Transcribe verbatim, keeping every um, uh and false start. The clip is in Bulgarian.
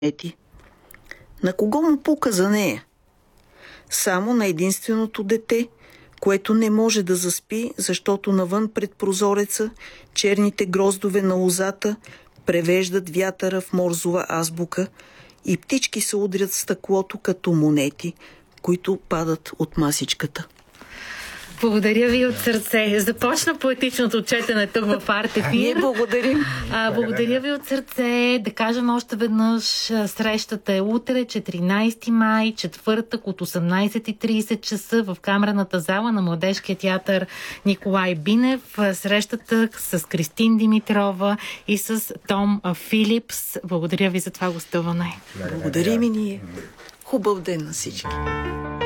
Ети. На кого му пука за нея? Само на единственото дете, което не може да заспи, защото навън пред прозореца черните гроздове на лозата превеждат вятъра в морзова азбука и птички се удрят стъклото като монети, които падат от масичката. Благодаря ви от сърце. Започна поетичното четене тук в Арт Ефир. Ние благодарим. А, благодаря ви от сърце. Да кажем още веднъж, срещата е утре, четиринайсети май, четвъртък от осемнайсет и трийсет часа в камерната зала на Младежкия театър Николай Бинев. Срещата с Кристин Димитрова и с Том Филипс. Благодаря ви за това гостуване. Благодарим и ние. Хубав ден на всички.